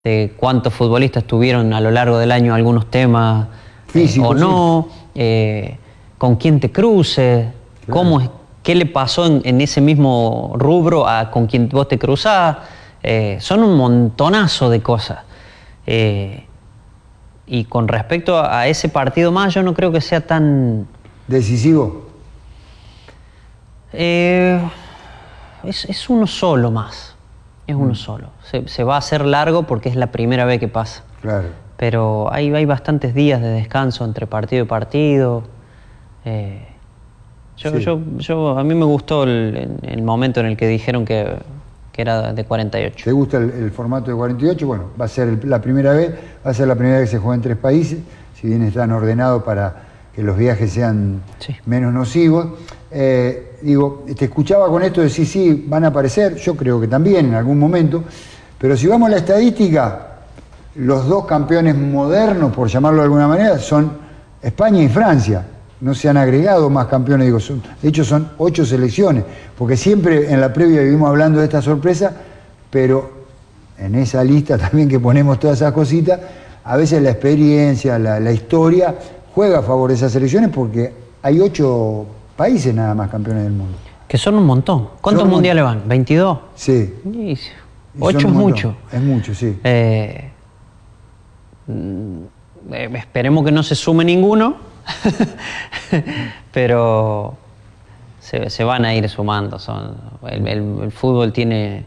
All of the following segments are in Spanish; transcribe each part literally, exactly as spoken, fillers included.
de cuántos futbolistas tuvieron a lo largo del año algunos temas Físico, eh, o no, sí. eh, con quién te cruces, Claro. cómo es, qué le pasó en, en ese mismo rubro a con quien vos te cruzás. Eh, son un montonazo de cosas. Eh, y con respecto a, a ese partido más, yo no creo que sea tan... ¿Decisivo? Eh, es, es uno solo más. Es uno Mm. solo. Se, se va a hacer largo porque es la primera vez que pasa. Claro. Pero hay, hay bastantes días de descanso entre partido y partido. Eh, yo, Sí. yo, yo, a mí me gustó el, el momento en el que dijeron que, que era de cuarenta y ocho. ¿Te gusta el, el formato de cuarenta y ocho? Bueno, va a ser el- la primera vez, va a ser la primera vez que se juega en tres países, si bien están ordenados para que los viajes sean Sí. menos nocivos. Eh, digo, te escuchaba con esto de sí, sí, van a aparecer, yo creo que también en algún momento, pero si vamos a la estadística, los dos campeones modernos, por llamarlo de alguna manera, son España y Francia. No se han agregado más campeones, digo, son, de hecho son ocho selecciones, porque siempre en la previa vivimos hablando de esta sorpresa, pero en esa lista también que ponemos todas esas cositas, a veces la experiencia, la, la historia juega a favor de esas selecciones porque hay ocho países nada más campeones del mundo. Que son un montón. ¿Cuántos Son un mundiales van? ¿veintidós? Sí. Y Y ocho son es un montón. mucho. Es mucho, sí. Eh, mm, eh, esperemos que no se sume ninguno, pero se, se van a ir sumando. Son, el, el- el fútbol tiene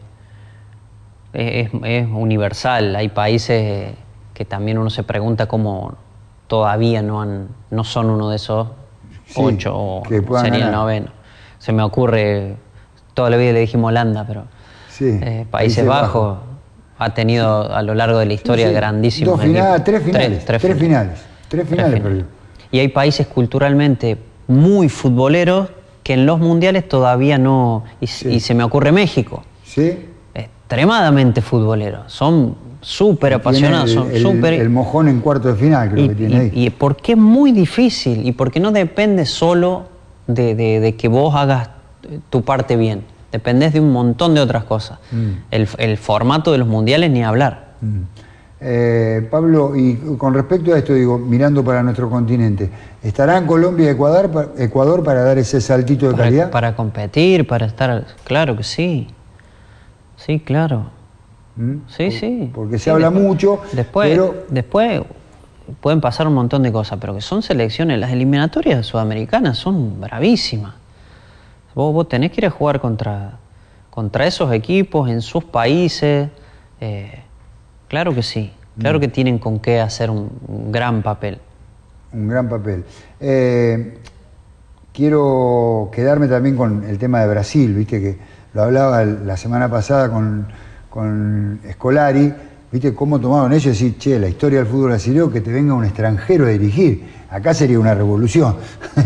es, es universal. Hay países que también uno se pregunta cómo todavía no han no son uno de esos Sí, ocho o que puedan sería el ganar. noveno. Se me ocurre, toda la vida le dijimos Holanda, pero Sí, eh, Países, Países Bajos Bajos. ha tenido a lo largo de la historia Sí, sí. grandísimos Dos finales, equipos. tres finales, tres finales, tres finales perdió. Y hay países culturalmente muy futboleros que en los mundiales todavía no... Y, Sí. y se me ocurre México, ¿Sí? extremadamente futboleros, son súper apasionados, Tiene son el, el- súper... el mojón en cuarto de final, creo y, que tiene y- ahí. y porque es muy difícil y porque no depende solo de, de- de que vos hagas tu parte bien, dependés de un montón de otras cosas. Mm. El, el formato de los mundiales ni hablar. Mm. Eh, Pablo, y con respecto a esto, digo, mirando para nuestro continente, ¿estarán Colombia y Ecuador, pa- Ecuador para dar ese saltito de Para, calidad? para competir, para estar... Claro que sí. Sí, claro. ¿Mm? Sí, sí. Porque se Sí, habla después- mucho, Después, pero después pueden pasar un montón de cosas, pero que son selecciones, las eliminatorias sudamericanas son bravísimas. Vos, vos tenés que ir a jugar contra, contra esos equipos en sus países. eh, claro que sí. Claro Mm. que tienen con qué hacer un, un gran papel. un gran papel. Eh, quiero quedarme también con el tema de Brasil, viste que lo hablaba el- la semana pasada con, con Scolari, viste cómo tomaron ellos decir, che, la historia del fútbol brasileño, que te venga un extranjero a dirigir, acá sería una revolución.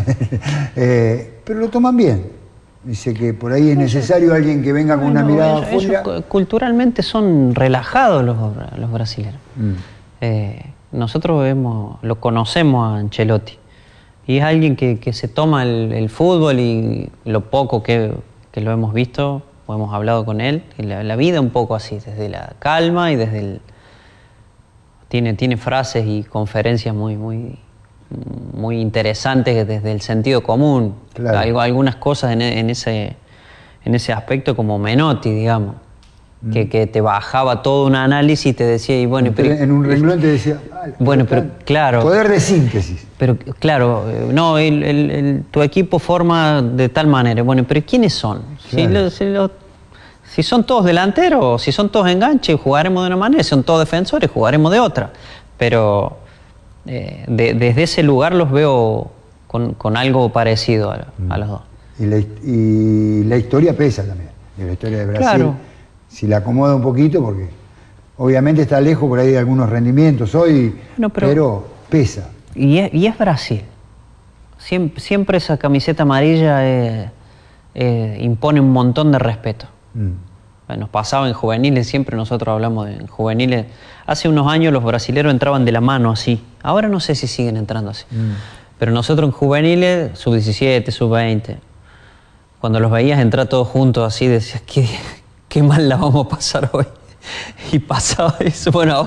Eh, pero lo toman bien. Dice que por ahí es necesario alguien que venga con una Bueno, mirada ellos- ellos afuera. cu- culturalmente son relajados los, los brasileños. Mm. Eh, nosotros vemos, lo conocemos a Ancelotti y es alguien que, que se toma el, el fútbol y lo poco que, que lo hemos visto o hemos hablado con él, y la, la vida un poco así, desde la calma y desde el... Tiene, tiene frases y conferencias muy, muy, muy interesantes desde el sentido común. Claro. Algo- algunas cosas en, e- en ese, en ese aspecto como Menotti, digamos. Que, que te bajaba todo un análisis y te decía, y bueno, pero, en un renglón te decía, ah, Bueno, pero está- claro. Poder de síntesis. pero claro, eh, no, el- el- el- tu equipo forma de tal manera. Bueno, pero ¿quiénes son? Si, Claro. lo- si lo- si son todos delanteros, si son todos enganches, jugaremos de una manera, si son todos defensores, jugaremos de otra. Pero eh, de- desde ese lugar los veo con, con algo parecido a, a los dos. Y la, y la historia pesa también, de la historia de Brasil. Claro. Si la acomoda un poquito, porque obviamente está lejos por ahí de algunos rendimientos hoy, Bueno, pero, pero- pesa. Y es, y es Brasil. Siempre, siempre esa camiseta amarilla eh, eh, impone un montón de respeto. Mm. Bueno, nos pasaba en juveniles, siempre nosotros hablamos de en juveniles. Hace unos años los brasileros entraban de la mano así. Ahora no sé si siguen entrando así. Mm. Pero nosotros en juveniles, sub diecisiete, sub veinte, cuando los veías entrar todos juntos así, decías, qué, qué mal la vamos a pasar hoy. y pasaba eso. Bueno,